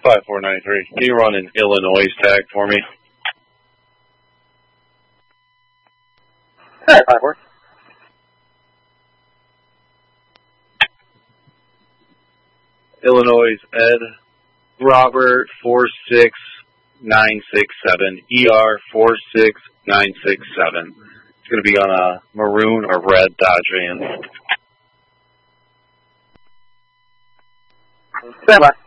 5493. Can you run an Illinois tag for me? All right, 54. Illinois Ed Robert 46967. ER 46967. It's going to be on a maroon or red Dodge van. Stand by.